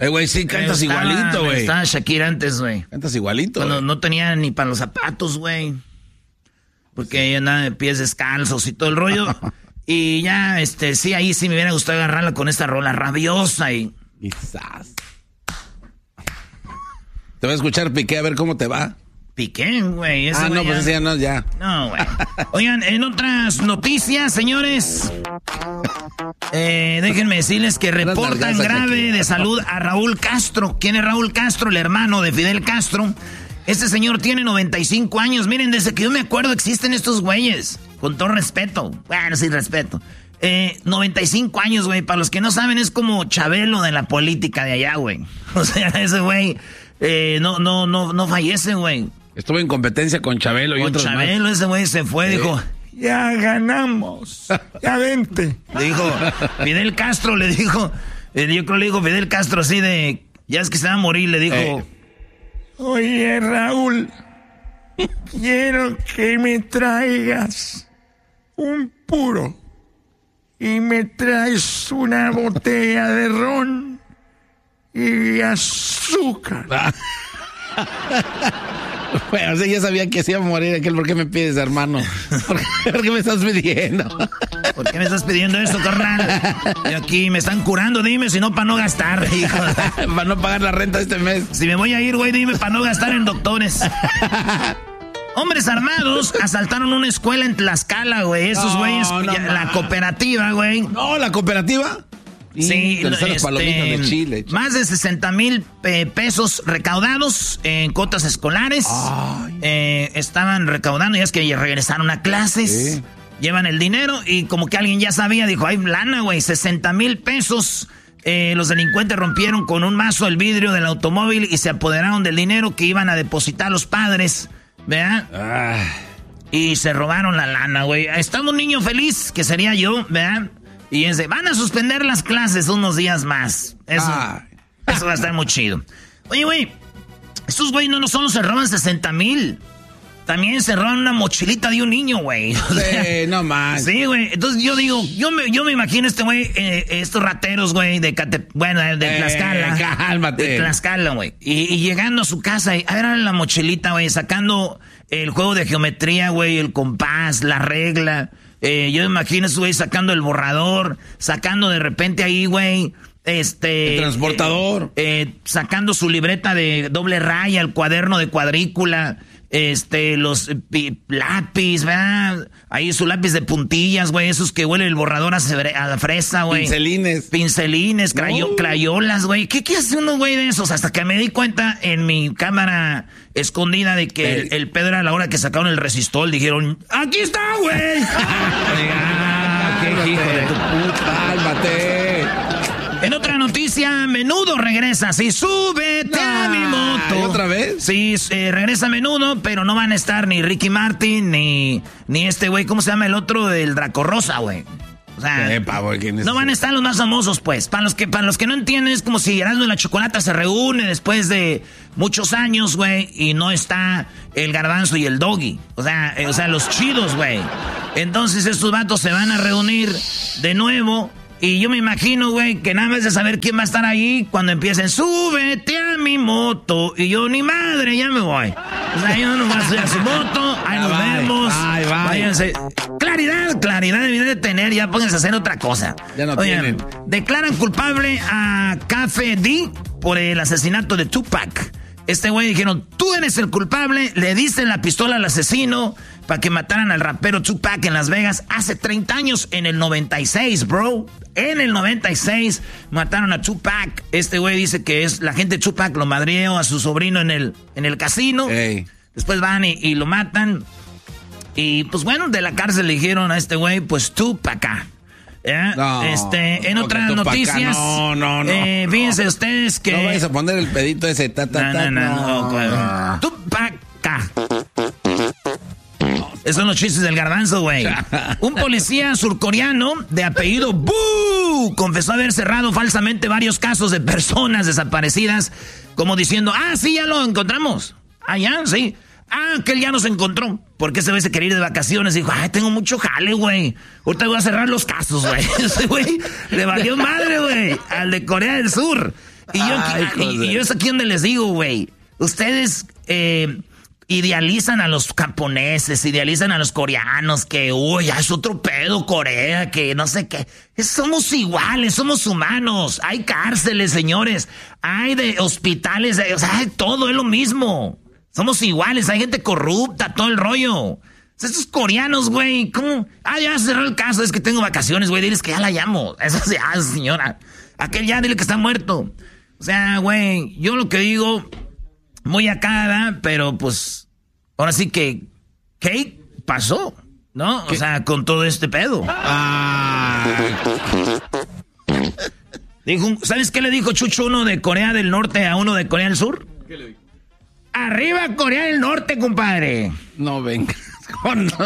Güey, sí, cantas igualito, güey. Estaba Shakira antes, güey. Cantas igualito, cuando no tenía ni para los zapatos, güey. Porque ella andaba de pies descalzos y todo el rollo. Y ya, sí, ahí sí me hubiera gustado agarrarla con esta rola rabiosa y... Quizás. Te voy a escuchar Piqué a ver cómo te va. Piqué, güey. No, pues ese ya no, ya. No, güey. Oigan, en otras noticias, señores, déjenme decirles que reportan grave de salud a Raúl Castro. ¿Quién es Raúl Castro? El hermano de Fidel Castro. Este señor tiene 95 años. Miren, desde que yo me acuerdo existen estos güeyes. Con todo respeto. Bueno, sí, respeto. 95 años, güey. Para los que no saben, es como Chabelo de la política de allá, güey. O sea, ese güey no fallece, güey. Estuvo en competencia con Chabelo y otros más. Con Chabelo, ese güey se fue, dijo... Ya ganamos. Ya vente. Le dijo, Fidel Castro le dijo... yo creo que le dijo Fidel Castro así de... Ya es que se va a morir, le dijo... Oye, Raúl... Quiero que me traigas un puro y me traes una botella de ron y azúcar. Bueno, o sea, ya sabía que se iba a morir aquel. ¿Por qué me pides, hermano? ¿Por qué me estás pidiendo? ¿Por qué me estás pidiendo esto, carnal? Y aquí me están curando, dime, si no, para no gastar, hijo. Para no pagar la renta este mes. Si me voy a ir, güey, dime, para no gastar en doctores. Hombres armados asaltaron una escuela en Tlaxcala, güey. Esos güeyes, la cooperativa, güey. No, ¿la cooperativa? Sí, de Chile. Más de 60,000 pesos recaudados en cuotas escolares. Estaban recaudando, ya es que regresaron a clases. Sí. Llevan el dinero y como que alguien ya sabía, dijo, hay lana, güey, 60,000 pesos. Los delincuentes rompieron con un mazo el vidrio del automóvil y se apoderaron del dinero que iban a depositar los padres. ¿Verdad? Y se robaron la lana, güey. Estaba un niño feliz, que sería yo, ¿verdad? Y dice, van a suspender las clases unos días más. Eso va a estar muy chido. Oye, güey, estos güey no solo se roban 60,000. También se roban una mochilita de un niño, güey. Sí, no más. Sí, güey. Entonces yo digo, yo me imagino este güey, estos rateros, güey, de Tlaxcala. Cálmate. De Tlaxcala, güey. Y llegando a su casa, a ver la mochilita, güey, sacando el juego de geometría, güey, el compás, la regla. Yo me imagino a ese güey sacando el borrador, sacando de repente ahí, güey, el transportador. Sacando su libreta de doble raya, el cuaderno de cuadrícula. Los lápiz, ¿verdad? Ahí su lápiz de puntillas, güey, esos que huele el borrador a fresa, güey. Pincelines, crayolas, güey. ¿Qué hace uno, güey, de esos? Hasta que me di cuenta en mi cámara escondida de que el pedo era a la hora que sacaron el resistol. Dijeron, ¡aquí está, güey! ¡Qué hijo de tu puta! ¡Cálmate! En otra noticia, Menudo regresa. Sí, súbete a mi moto. ¿Otra vez? Sí, regresa Menudo, pero no van a estar ni Ricky Martin, ni este güey, ¿cómo se llama el otro? Del Draco Rosa, güey. O sea, no van a estar los más famosos, pues. Para los que no entienden, es como si Erasmo y la Chocolata se reúne después de muchos años, güey, y no está el Garbanzo y el Doggy. O sea, los chidos, güey. Entonces estos vatos se van a reunir de nuevo. Y yo me imagino, güey, que nada más de saber quién va a estar ahí cuando empiecen, súbete a mi moto. Y yo, ni madre, ya me voy. O sea, yo no voy a subir a su moto, ahí nos vemos. Váyanse. Claridad deben de tener, ya pónganse a hacer otra cosa. Ya no tienen. Declaran culpable a Cafe D por el asesinato de Tupac. Este güey dijeron, tú eres el culpable, le diste la pistola al asesino para que mataran al rapero Tupac en Las Vegas hace 30 años, en el 96, bro. En el 96 mataron a Tupac. Este güey dice que es la gente de Tupac lo madrió a su sobrino en el casino. Hey. Después van y lo matan. Y pues bueno, de la cárcel le dijeron a este güey, pues tú pa' acá. No, en otras noticias, no. Fíjense ustedes que no vais a poner el pedito ese no. Tú pa' acá. Esos son los chistes del Garbanzo, güey. Un policía surcoreano de apellido Boo confesó haber cerrado falsamente varios casos de personas desaparecidas, como diciendo, sí, ya lo encontramos. Ya, sí. Que él ya nos encontró. Porque ese güey se quería ir de vacaciones. Dijo, tengo mucho jale, güey. Ahorita voy a cerrar los casos, güey. Ese güey le valió madre, güey. Al de Corea del Sur. Y yo es aquí donde les digo, güey. Ustedes idealizan a los japoneses, idealizan a los coreanos, que, uy, ya es otro pedo Corea, que no sé qué. Somos iguales, somos humanos. Hay cárceles, señores. Hay de hospitales, o sea, hay todo, es lo mismo. Somos iguales, hay gente corrupta, todo el rollo. Estos coreanos, güey, ¿cómo? Ya cerró el caso, es que tengo vacaciones, güey, diles que ya la llamo. Eso ya, señora. Aquel ya, dile que está muerto. O sea, güey, yo lo que digo, muy acá, ¿verdad? Pero pues, ahora sí que, ¿qué pasó? ¿No? ¿Qué? O sea, con todo este pedo. ¿Sabes qué le dijo Chucho uno de Corea del Norte a uno de Corea del Sur? ¿Qué le dijo? ¡Arriba Corea del Norte, compadre! No, venga.